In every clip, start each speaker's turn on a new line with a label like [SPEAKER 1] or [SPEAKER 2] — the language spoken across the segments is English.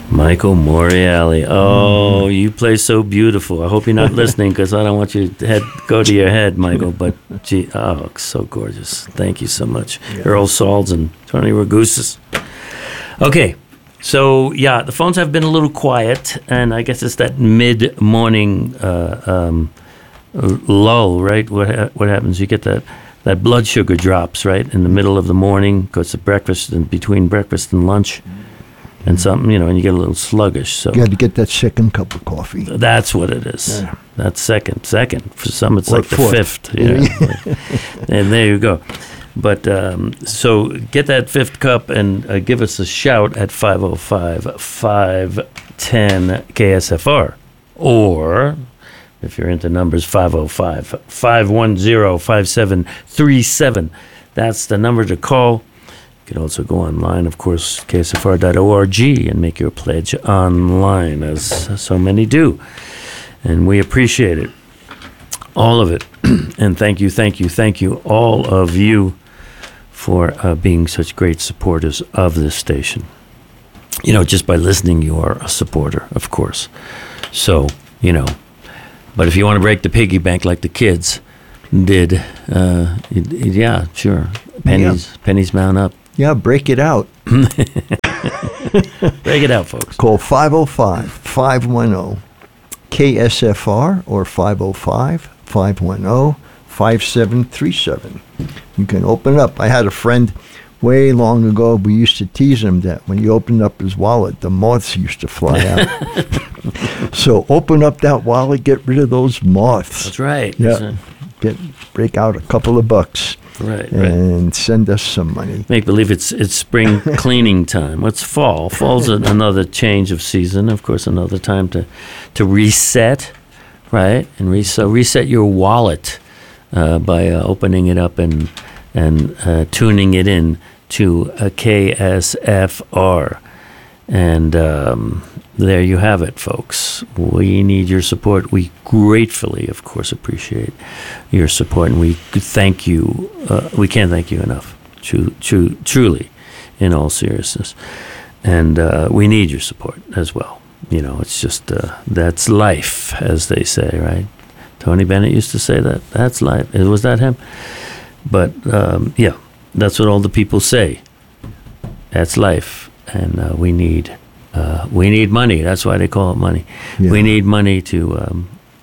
[SPEAKER 1] Michael Morreale. Oh, you play so beautiful. I hope you're not listening because I don't want you to go to your head, Michael. But, gee, oh, so gorgeous. Thank you so much. Yeah. Earl Salds and Tony Ragusis. Okay, so, yeah, the phones have been a little quiet, and I guess it's that mid-morning lull, right? What happens? You get that blood sugar drops, right, in the middle of the morning because of breakfast and between breakfast and lunch. And something, and you get a little sluggish. So
[SPEAKER 2] you got to get that second cup of coffee.
[SPEAKER 1] That's what it is. Yeah. That's second. For some, it's like
[SPEAKER 2] fourth.
[SPEAKER 1] The fifth. Yeah. And there you go. But so get that fifth cup and give us a shout at 505-510-KSFR. Or, if you're into numbers, 505-510-5737. That's the number to call. You can also go online, of course, ksfr.org, and make your pledge online, as so many do. And we appreciate it, all of it. And thank you, all of you, for being such great supporters of this station. Just by listening, you are a supporter, of course. So, but if you want to break the piggy bank like the kids did, yeah, sure. Pennies mount up.
[SPEAKER 2] Yeah, break it out.
[SPEAKER 1] Break it out, folks.
[SPEAKER 2] Call 505-510-KSFR or 505-510-5737. You can open up. I had a friend way long ago. We used to tease him that when he opened up his wallet, the moths used to fly out. So open up that wallet, get rid of those moths.
[SPEAKER 1] That's right.
[SPEAKER 2] Yeah. Break out a couple of bucks.
[SPEAKER 1] Right.
[SPEAKER 2] And send us some money.
[SPEAKER 1] Make believe it's spring cleaning time. It's fall. Fall's another change of season. Of course, another time to reset, right? And reset your wallet by opening it up and tuning it in to a KSFR. And there you have it, folks. We need your support. We gratefully, of course, appreciate your support, and we thank you. We can't thank you enough, truly, in all seriousness. And we need your support as well. It's just, that's life, as they say, right? Tony Bennett used to say that. That's life. Was that him? But, yeah, that's what all the people say. That's life. And we need money. That's why they call it money. Yeah. We need money to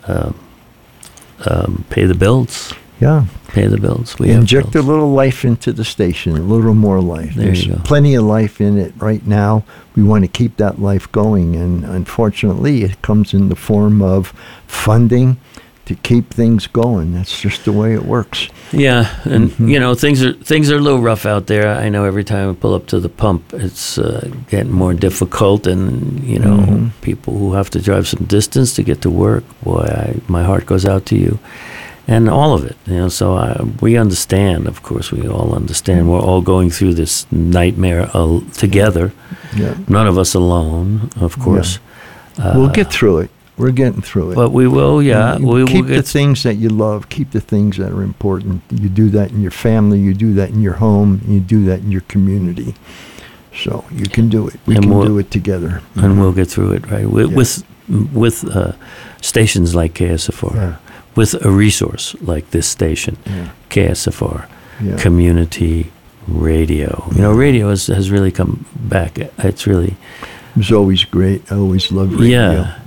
[SPEAKER 1] pay the bills.
[SPEAKER 2] Yeah.
[SPEAKER 1] Pay the bills. We
[SPEAKER 2] inject a little life into the station, a little more life. There's plenty of life in it right now. We want to keep that life going, and unfortunately, it comes in the form of funding to keep things going. That's just the way it works.
[SPEAKER 1] Yeah, and things are a little rough out there. I know every time I pull up to the pump, it's getting more difficult, and people who have to drive some distance to get to work. Boy, my heart goes out to you, and all of it. So we understand. Of course, we all understand. We're all going through this nightmare together. Yeah. None of us alone, of course.
[SPEAKER 2] Yeah. We'll get through it. We're getting through it.
[SPEAKER 1] But we will, yeah.
[SPEAKER 2] Keep the things that you love. Keep the things that are important. You do that in your family. You do that in your home. You do that in your community. So you can do it. We can do it together.
[SPEAKER 1] And we'll get through it, right? With stations like KSFR, with a resource like this station, KSFR, community radio. Radio has really come back. It's really...
[SPEAKER 2] It was always great. I always loved radio.
[SPEAKER 1] Yeah,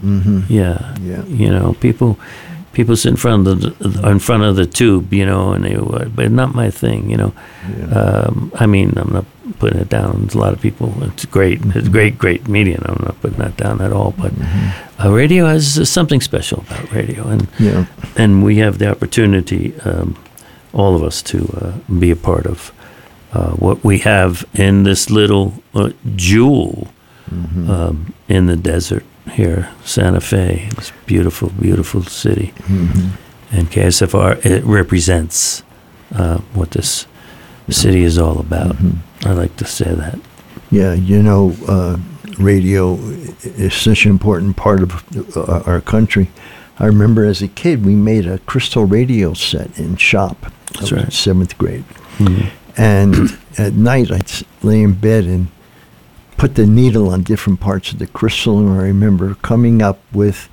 [SPEAKER 1] yeah. People sit in front of the tube, and they were, but not my thing, Yeah. I mean, I'm not putting it down. There's a lot of people. It's great. It's great media. And I'm not putting that down at all. But radio has something special about radio, and we have the opportunity, all of us, to be a part of what we have in this little jewel. In the desert here, Santa Fe. It's a beautiful, beautiful city. And KSFR, it represents what this city is all about. I like to say that.
[SPEAKER 2] Yeah, radio is such an important part of our country. I remember as a kid, we made a crystal radio set in shop.
[SPEAKER 1] That's right.
[SPEAKER 2] 7th grade. And at night, I'd lay in bed and put the needle on different parts of the crystal. And I remember coming up with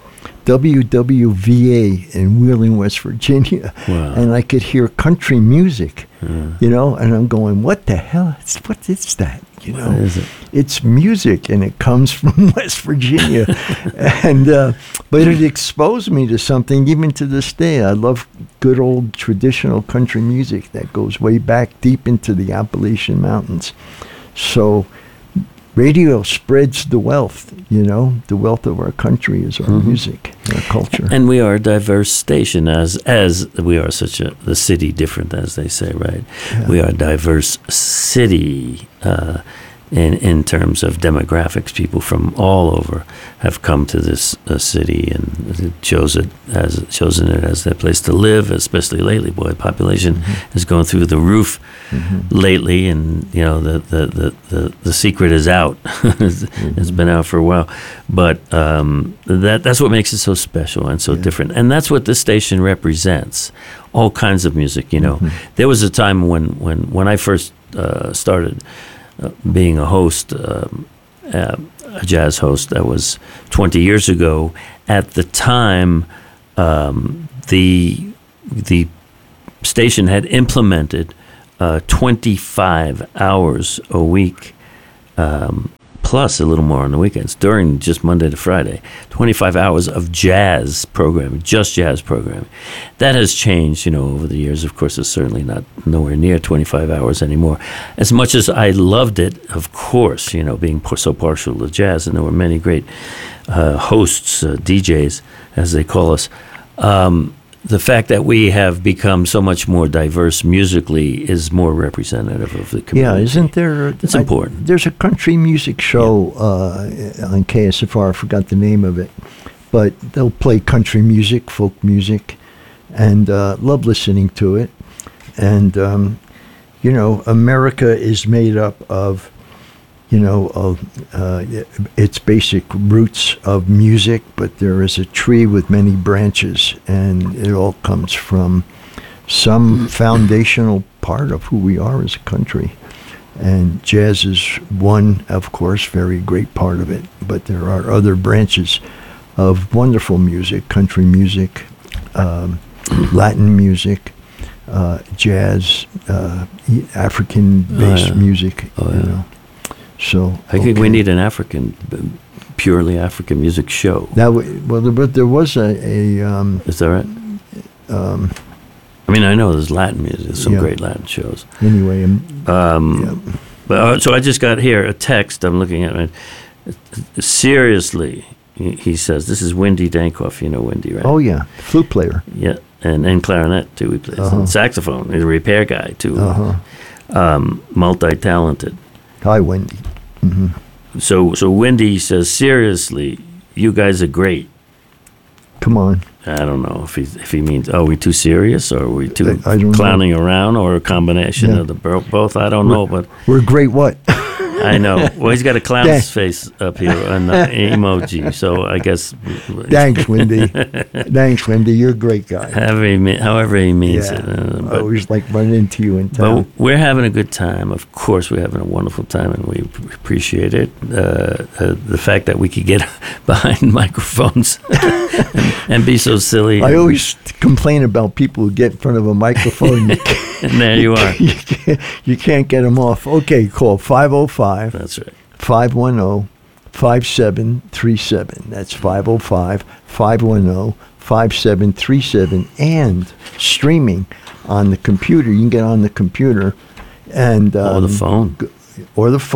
[SPEAKER 2] WWVA in Wheeling, West Virginia, and I could hear country music, you know, and I'm going, what the hell? What is that? You know,
[SPEAKER 1] what is it?
[SPEAKER 2] It's music, and it comes from West Virginia, and but it exposed me to something. Even to this day, I love good old traditional country music that goes way back deep into the Appalachian Mountains. So radio spreads the wealth, you know. The wealth of our country is our music, our culture.
[SPEAKER 1] And we are a diverse station, as we are the city different, as they say, right? Yeah. We are a diverse city in terms of demographics. People from all over have come to this city and chosen it as their place to live, especially lately. Boy, population has gone through the roof lately, and you know the secret is out. It's been out for a while, but that's what makes it so special and so different, and that's what this station represents. All kinds of music, you know. There was a time when I first started being a host, a jazz host. That was 20 years ago. At the time, the station had implemented 25 hours a week, plus a little more on the weekends, during just Monday to Friday, 25 hours of jazz programming, just jazz programming. That has changed, you know, over the years. Of course, it's certainly not nowhere near 25 hours anymore. As much as I loved it, of course, you know, being so partial to jazz, and there were many great hosts, DJs, as they call us, the fact that we have become so much more diverse musically is more representative of the community.
[SPEAKER 2] Yeah, isn't there?
[SPEAKER 1] It's important.
[SPEAKER 2] There's a country music show on KSFR. I forgot the name of it, but they'll play country music, folk music, and love listening to it. And you know, America is made up of, you know, its basic roots of music, but there is a tree with many branches, and it all comes from some foundational part of who we are as a country. And jazz is one, of course, very great part of it, but there are other branches of wonderful music, country music, Latin music, jazz, African-based music, you know. So
[SPEAKER 1] I think we need an purely African music show.
[SPEAKER 2] But there was a
[SPEAKER 1] is that right? I mean, I know there's Latin music. There's some great Latin shows.
[SPEAKER 2] Anyway,
[SPEAKER 1] but so I just got here a text. I'm looking at it. Seriously, he says, this is Wendy Dankoff. You know Wendy, right?
[SPEAKER 2] Oh yeah, flute player.
[SPEAKER 1] Yeah, and clarinet too. He plays and saxophone. He's a repair guy too. Multi-talented.
[SPEAKER 2] Hi, Wendy.
[SPEAKER 1] So Wendy says, seriously, you guys are great.
[SPEAKER 2] Come on.
[SPEAKER 1] I don't know if he means, are we too serious, or are we too clowning around, or a combination of the both? I don't know, but
[SPEAKER 2] we're great. What?
[SPEAKER 1] I know. Well, he's got a clown's face up here on the emoji, so I guess.
[SPEAKER 2] Thanks, Wendy. Thanks, Wendy. You're a great guy.
[SPEAKER 1] However he means it.
[SPEAKER 2] I always like running into you in town.
[SPEAKER 1] But we're having a good time. Of course, we're having a wonderful time, and we appreciate it. The fact that we could get behind microphones and be so silly.
[SPEAKER 2] I always complain about people who get in front of a microphone.
[SPEAKER 1] And there you are.
[SPEAKER 2] You can't get them off. Okay, call 505.
[SPEAKER 1] That's right.
[SPEAKER 2] 510-5737. That's 505-510-5737. And streaming on the computer. You can get on the computer and
[SPEAKER 1] or the phone.
[SPEAKER 2] Go to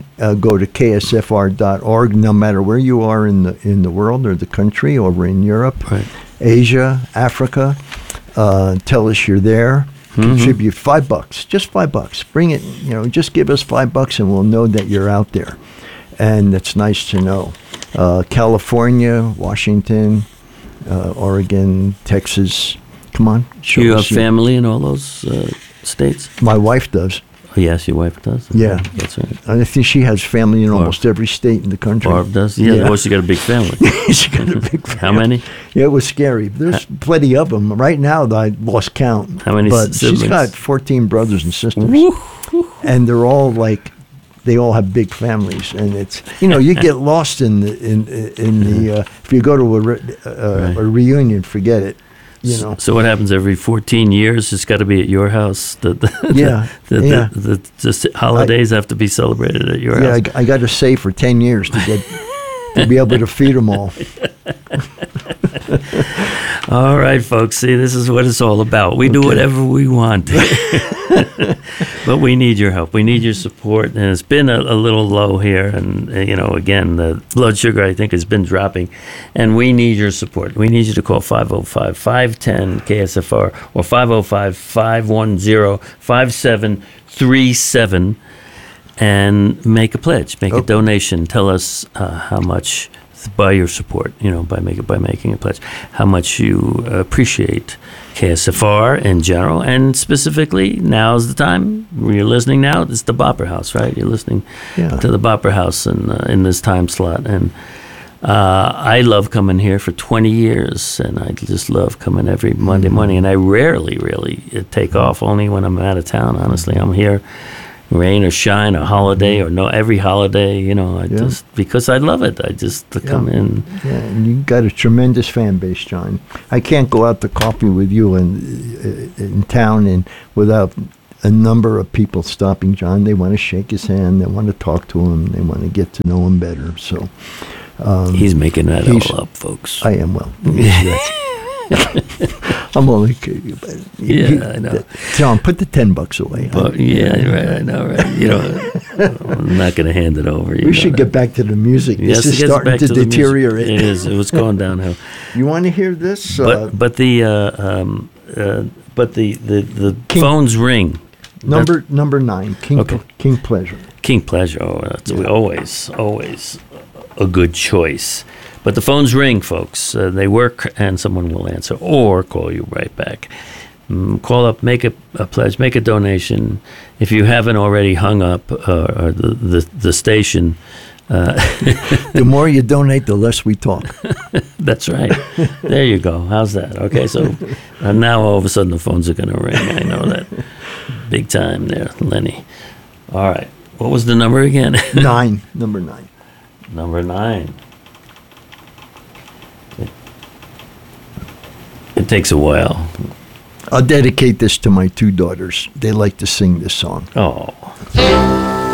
[SPEAKER 2] ksfr.org. No matter where you are in the world or the country, over in Europe, Asia, Africa, tell us you're there. Contribute $5, just $5. Bring it, just give us $5 and we'll know that you're out there. And that's nice to know. California, Washington, Oregon, Texas. Come on.
[SPEAKER 1] You have family in all those states?
[SPEAKER 2] My wife does.
[SPEAKER 1] Oh, yes, your wife does?
[SPEAKER 2] Yeah.
[SPEAKER 1] That's right.
[SPEAKER 2] I think she has family in almost every state in the country.
[SPEAKER 1] Barb does? Yeah. Well, she got a big family.
[SPEAKER 2] She got a big family.
[SPEAKER 1] How many?
[SPEAKER 2] Yeah, it was scary. There's plenty of them. Right now, I lost count.
[SPEAKER 1] How many siblings?
[SPEAKER 2] She's got 14 brothers and sisters. And they're all like they all have big families, and it's, you get lost in the if you go to a reunion, forget it.
[SPEAKER 1] So what happens every 14 years? It's got to be at your house. The holidays have to be celebrated at your house.
[SPEAKER 2] Yeah, I got to save for 10 years to be able to feed them all.
[SPEAKER 1] All right, folks. See, this is what it's all about. We do whatever we want. But we need your help. We need your support. And it's been a little low here. And, again, the blood sugar, I think, has been dropping. And we need your support. We need you to call 505-510-KSFR or 505-510-5737 and make a pledge, make a donation. Tell us how much, by your support, by making a pledge, how much you appreciate KSFR in general, and specifically, now's the time. You're listening now. It's the Bopper House, right? You're listening to the Bopper House in this time slot, and I love coming here for 20 years, and I just love coming every Monday morning. And I rarely, really take off. Only when I'm out of town. Honestly, I'm here. Rain or shine, a holiday or no, every holiday, just because I love it. I just come in.
[SPEAKER 2] Yeah, and you got a tremendous fan base, John. I can't go out to coffee with you in town and without a number of people stopping John. They want to shake his hand. They want to talk to him. They want to get to know him better. So
[SPEAKER 1] he's making that all up, folks.
[SPEAKER 2] I am. Well. I'm only kidding. But
[SPEAKER 1] I know.
[SPEAKER 2] John, put the $10 away.
[SPEAKER 1] But, right. I know, right. I'm not going to hand it over.
[SPEAKER 2] We should get back to the music. This is starting to deteriorate.
[SPEAKER 1] It is. It was going downhill.
[SPEAKER 2] You want to hear this?
[SPEAKER 1] But the phones ring.
[SPEAKER 2] Number 9, King Pleasure.
[SPEAKER 1] King Pleasure. Oh, that's always a good choice. But the phones ring, folks. They work, and someone will answer or call you right back. Call up, make a pledge, make a donation. If you haven't already hung up or the station.
[SPEAKER 2] The more you donate, the less we talk.
[SPEAKER 1] That's right. There you go. How's that? Okay, so now all of a sudden the phones are going to ring. I know that. Big time there, Lenny. All right. What was the number again?
[SPEAKER 2] 9. Number 9.
[SPEAKER 1] Number 9. It takes a while.
[SPEAKER 2] I'll dedicate this to my 2 daughters. They like to sing this song.
[SPEAKER 1] Oh.